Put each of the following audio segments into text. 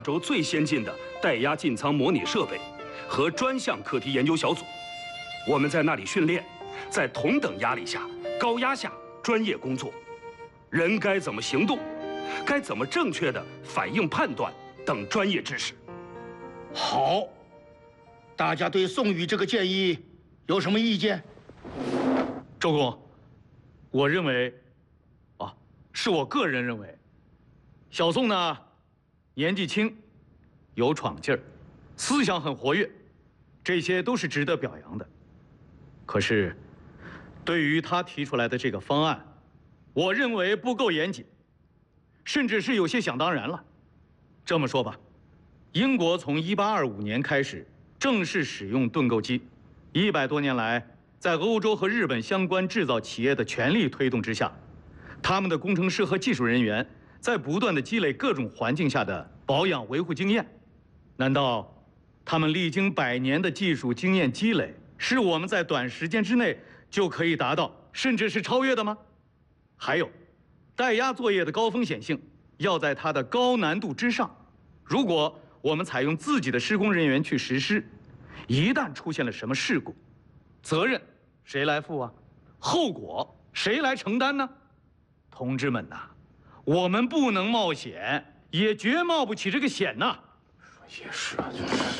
州最先进的带压进舱模拟设备和专项课题研究小组，我们在那里训练，在同等压力下、高压下专业工作，人该怎么行动，该怎么正确的反应判断等专业知识。 好，大家对宋宇这个建议有什么意见？ 周公，我认为，是我个人认为，小宋呢，年纪轻，有闯劲儿，思想很活跃，这些都是值得表扬的。可是，对于他提出来的这个方案，我认为不够严谨，甚至是有些想当然了。这么说吧，英国从1825年开始正式使用盾构机，100多年来，在欧洲和日本相关制造企业的全力推动之下，他们的工程师和技术人员在不断地积累各种环境下的保养维护经验。难道他们历经100年的技术经验积累，是我们在短时间之内就可以达到，甚至是超越的吗？还有，带压作业的高风险性要在它的高难度之上。如果我们采用自己的施工人员去实施，一旦出现了什么事故，责任谁来负啊？后果谁来承担呢？同志们呐，我们不能冒险，也绝冒不起这个险呐。 也是啊，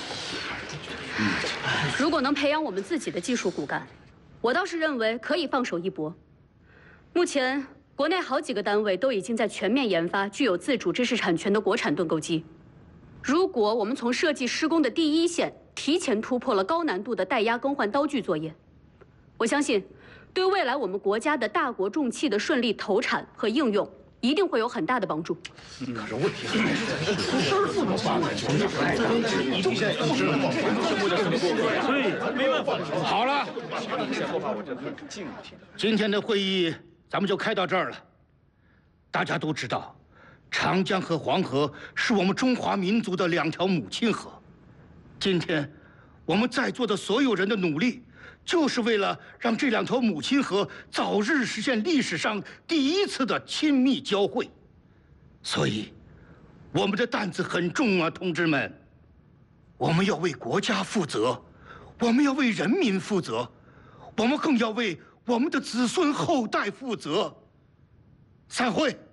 如果能培养我们自己的技术骨干，我倒是认为可以放手一搏。目前，国内好几个单位都已经在全面研发具有自主知识产权的国产盾构机。如果我们从设计施工的第一线提前突破了高难度的带压更换刀具作业，我相信，对未来我们国家的大国重器的顺利投产和应用，一定会有很大的帮助。 可是问题还是在出事儿怎么办呢？ 所以没办法。 好了，今天的会议咱们就开到这儿了。大家都知道，长江和黄河是我们中华民族的2条母亲河。今天，我们在座的所有人的努力，就是为了让这2条母亲河早日实现历史上第一次的亲密交汇。所以，我们的担子很重啊，同志们。我们要为国家负责，我们要为人民负责，我们更要为我们的子孙后代负责。散会。